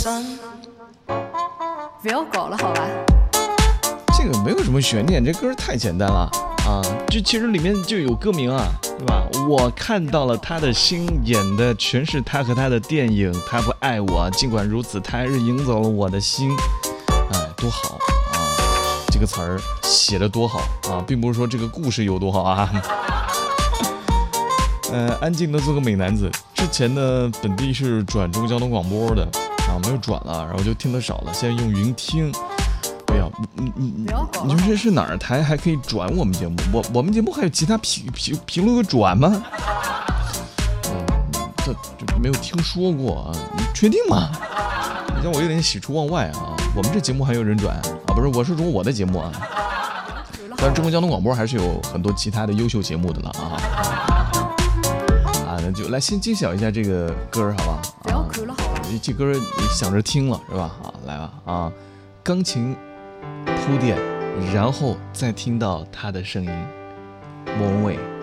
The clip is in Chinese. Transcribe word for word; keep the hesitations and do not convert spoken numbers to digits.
不要搞了，好吧？ 这个没有什么悬念，这歌太简单了啊！这其实里面就有歌名啊，对吧？我看到了他的心，演的全是他和他的电影。他不爱我，尽管如此，他还是赢走了我的心。哎，多好啊！这个词儿写的多好啊，并不是说这个故事有多好啊。呃，安静的做个美男子。之前呢，本地是转中交通广播的啊，没有转了，然后就听得少了。现在用云听。哎呀，你你你你说这是哪儿台还可以转我们节目？我我们节目还有其他评评评论和转吗？嗯，这这没有听说过啊，你确定吗？你让我有点喜出望外啊！我们这节目还有人转啊？不是，我是说我的节目啊。但是中国交通广播还是有很多其他的优秀节目的了啊。啊，那就来先揭晓一下这个歌，好吧？不要哭了，好吧？这歌你想着听了是吧？啊，来吧啊，钢琴。铺垫，然后再听到他的声音，莫文蔚。